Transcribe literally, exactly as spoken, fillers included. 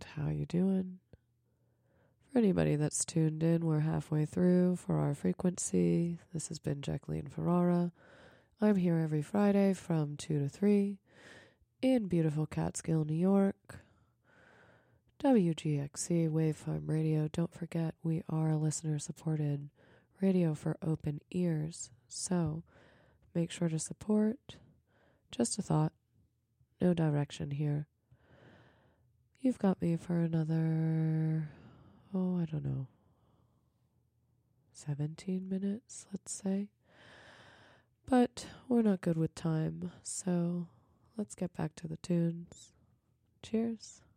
how you doing? For anybody that's tuned in, we're halfway through for our frequency. This has been Jacqueline Ferrara. I'm here every Friday from two to three in beautiful Catskill, New York. W G X C Wave Farm Radio. Don't forget, we are listener-supported radio for open ears. So make sure to support. Just a thought. No direction here. You've got me for another, oh, I don't know, seventeen minutes, let's say. But we're not good with time, so let's get back to the tunes. Cheers.